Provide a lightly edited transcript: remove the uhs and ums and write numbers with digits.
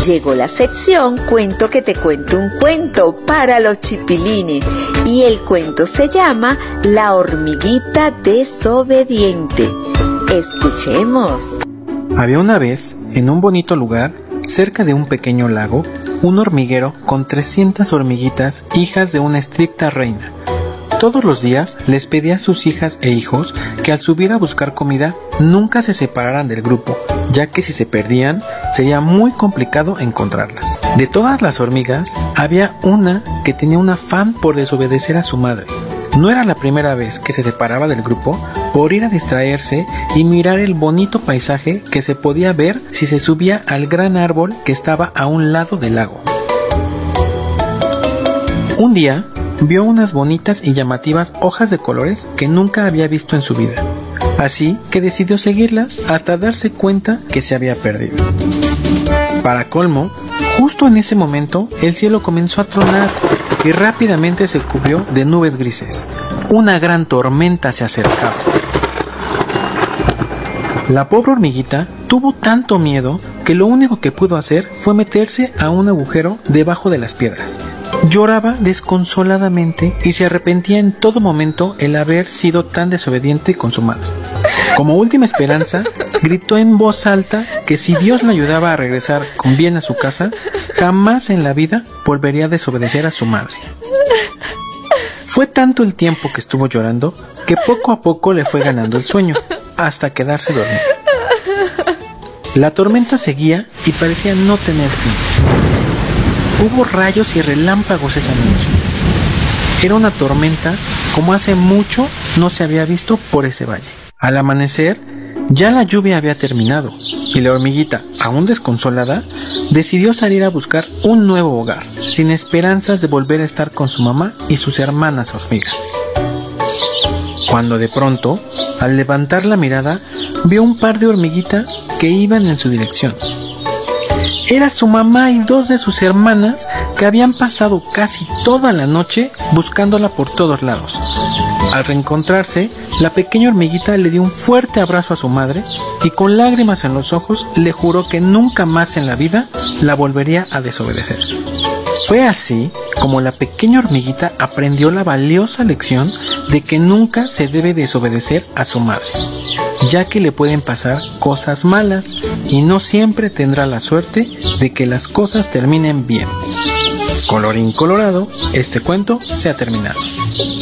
Llegó la sección Cuento que te cuento un cuento para los chipilines y el cuento se llama La hormiguita desobediente. Escuchemos. Había una vez, en un bonito lugar, cerca de un pequeño lago, un hormiguero con 300 hormiguitas, hijas de una estricta reina. Todos los días les pedía a sus hijas e hijos que al subir a buscar comida nunca se separaran del grupo, ya que si se perdían sería muy complicado encontrarlas. De todas las hormigas, había una que tenía un afán por desobedecer a su madre. No era la primera vez que se separaba del grupo por ir a distraerse y mirar el bonito paisaje que se podía ver si se subía al gran árbol que estaba a un lado del lago. Un día, vio unas bonitas y llamativas hojas de colores que nunca había visto en su vida. Así que decidió seguirlas hasta darse cuenta que se había perdido. Para colmo, justo en ese momento, el cielo comenzó a tronar y rápidamente se cubrió de nubes grises. Una gran tormenta se acercaba. La pobre hormiguita tuvo tanto miedo que lo único que pudo hacer fue meterse a un agujero debajo de las piedras. Lloraba desconsoladamente y se arrepentía en todo momento el haber sido tan desobediente con su madre. Como última esperanza, gritó en voz alta que si Dios la ayudaba a regresar con bien a su casa, jamás en la vida volvería a desobedecer a su madre. Fue tanto el tiempo que estuvo llorando que poco a poco le fue ganando el sueño, hasta quedarse dormida. La tormenta seguía y parecía no tener fin. Hubo rayos y relámpagos esa noche. Era una tormenta como hace mucho no se había visto por ese valle. Al amanecer, ya la lluvia había terminado y la hormiguita, aún desconsolada, decidió salir a buscar un nuevo hogar, sin esperanzas de volver a estar con su mamá y sus hermanas hormigas. Cuando de pronto, al levantar la mirada, vio un par de hormiguitas que iban en su dirección. Era su mamá y dos de sus hermanas que habían pasado casi toda la noche buscándola por todos lados. Al reencontrarse, la pequeña hormiguita le dio un fuerte abrazo a su madre y con lágrimas en los ojos le juró que nunca más en la vida la volvería a desobedecer. Fue así como la pequeña hormiguita aprendió la valiosa lección de que nunca se debe desobedecer a su madre, ya que le pueden pasar cosas malas y no siempre tendrá la suerte de que las cosas terminen bien. Colorín colorado, este cuento se ha terminado.